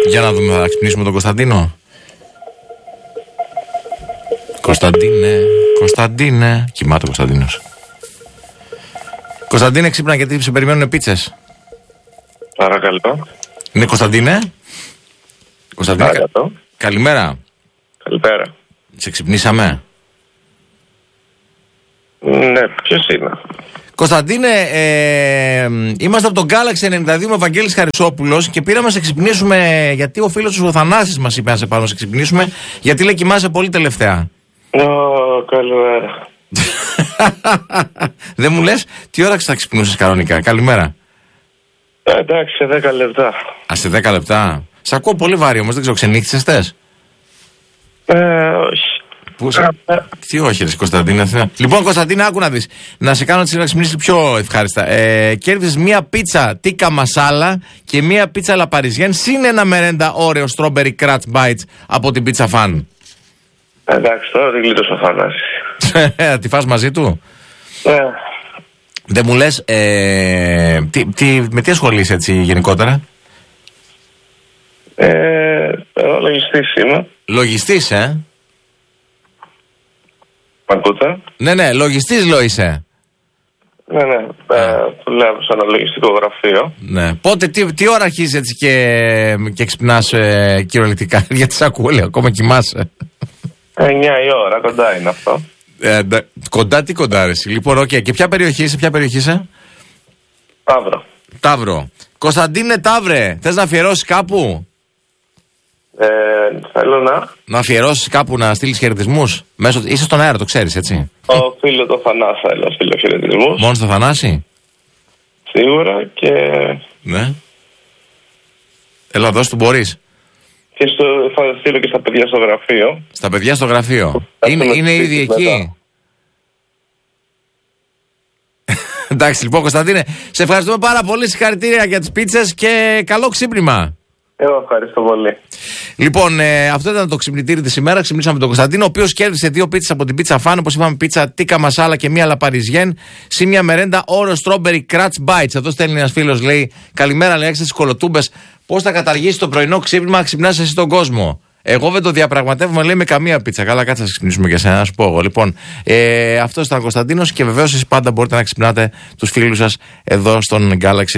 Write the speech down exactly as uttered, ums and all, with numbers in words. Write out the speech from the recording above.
Για να δούμε, θα ξυπνήσουμε τον Κωνσταντίνο. Κωνσταντίνε, Κωνσταντίνε. Κοιμάται ο Κωνσταντίνος. Κωνσταντίνε, ξύπνα γιατί σε περιμένουν πίτσες. Παρακαλώ. Είναι Κωνσταντίνε. Κωνσταντίνε, κα... καλημέρα. Καλημέρα. Σε ξυπνήσαμε. Ναι, ποιος είναι? Κωνσταντίνε, ε, είμαστε από τον Galaxy ενενήντα δύο με Βαγγέλης Χαρισόπουλος και πήραμε να σε ξυπνήσουμε γιατί ο φίλος του ο Θανάσης μας είπε να σε πάμε να σε ξυπνήσουμε, γιατί λέει κοιμάσαι πολύ τελευταία. Ω, καλημέρα. Δεν μου λες τι ώρα θα ξυπνούσες κανονικά? Καλημέρα. Ε, εντάξει, σε δέκα λεπτά. Α, σε δέκα λεπτά. Σ' ακούω πολύ βάρη όμως, δεν ξέρω, ξενύχτησες χτες? Ε, όχι. Πού σε... Τι όχι ρε Κωνσταντίνε. Λοιπόν Κωνσταντίνε, άκου να δεις. Να σε κάνω να ξυπνήσεις πιο ευχάριστα. ε, Κέρδισες μία πίτσα τίκα μασάλα και μία πίτσα λαπαριζιέν συν ένα μερέντα όρεο strawberry crunch bites από την Pizza Fan. Εντάξει, τώρα δεν γλίτωσε ο Θανάσης. Τη φας μαζί του? Ε. Δεν μου λες ε, τι, τι, με τι ασχολείσαι έτσι γενικότερα? Ε, εγώ λογιστής είμαι. Λογιστής, ε? Μ' ακούτε? Ναι, ναι, λογιστής λέω είσαι. Ναι, ναι, ε, δουλεύω σε ένα λογιστικό γραφείο. Ναι. Πότε, τι, τι ώρα αρχίζεις έτσι και, και ξυπνάς ε, κυριολεκτικά? Γιατί σ' ακούω, λέει, ακόμα κοιμάσαι. εννιά η ώρα, κοντά είναι αυτό. Ε, κοντά τι κοντά ρε? Λοιπόν, οκ. Okay. Και ποια περιοχή είσαι, ποια περιοχή είσαι? Ταύρο. Ταύρο. Κωνσταντίνε Ταύρε, θες να αφιερώσεις κάπου? Ε, θέλω να... Να αφιερώσεις κάπου, να στείλεις χαιρετισμούς? Μέσω... Είσαι στον αέρα, το ξέρεις, έτσι? Ο φίλο το Θανάση θέλω να στείλω χαιρετισμούς. Μόνο στο Θανάση? Σίγουρα και... Ναι. Έλα, δώσ' του μπορείς. Και στο, θα στείλω και στα παιδιά στο γραφείο. Στα παιδιά στο γραφείο. Είναι, είναι ήδη εκεί. Εντάξει, λοιπόν, Κωνσταντίνε, σε ευχαριστούμε πάρα πολύ. Συγχαρητήρια για τις πίτσες και καλό ξύπνημα. Εγώ ευχαριστώ πολύ. Λοιπόν, ε, αυτό ήταν το ξυπνητήρι της ημέρας. Ξυπνήσαμε τον Κωνσταντίνο, ο οποίος κέρδισε δύο πίτσες από την Pizza Fan. Όπως είπαμε, πίτσα τίκα μασάλα και μία λαπαριζιέν. Συ μία μερέντα όρο strawberry crunch bites. Εδώ στέλνει ένας φίλος, λέει: καλημέρα, λέει, έξι κολοτούμπες. Πώς θα καταργήσει το πρωινό ξύπνημα, ξυπνάς εσύ τον κόσμο? Εγώ δεν το διαπραγματεύομαι, λέει, με καμία πίτσα. Καλά, κάτσε να ξυπνήσουμε και εσένα, να σου πω εγώ. Λοιπόν, ε, αυτό ήταν ο Κωνσταντίνος και βεβαίως εσείς πάντα μπορείτε να ξυπνάτε τους φίλους σας εδώ στον Galaxy.